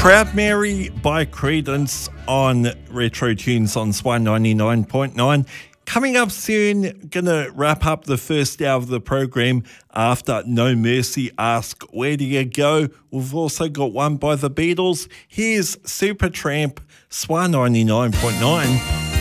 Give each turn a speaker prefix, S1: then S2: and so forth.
S1: Proud Mary by Credence on Retro Tunes on Swan 99.9. Coming up soon, going to wrap up the first hour of the program after No Mercy Ask Where Do You Go? We've also got one by the Beatles. Here's Supertramp, Swan 99.9.